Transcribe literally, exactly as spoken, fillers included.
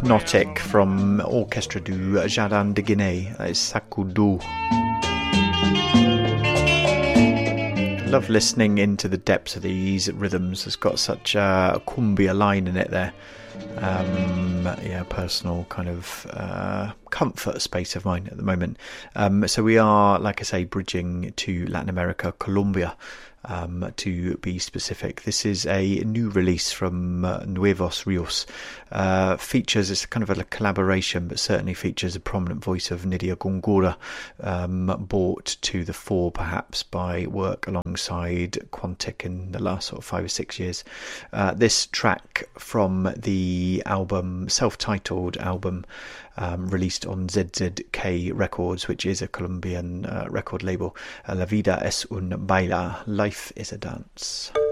Hypnotic from Orchestre du Jardin de Guinée. That is Sakudo. Love listening into the depths of these rhythms. It's got such a cumbia line in it there. Um, yeah, personal kind of uh, comfort space of mine at the moment. Um, so we are, like I say, bridging to Latin America, Colombia. Um, to be specific, this is a new release from uh, Nuevos Rios. Uh, features, it's kind of a collaboration, but certainly features a prominent voice of Nidia Gongora, um, brought to the fore perhaps by work alongside Quantic in the last sort of five or six years. Uh, this track from the album, self-titled album, Um, released on Z Z K Records, which is a Colombian uh, record label. Uh, La vida es un baila, life is a dance.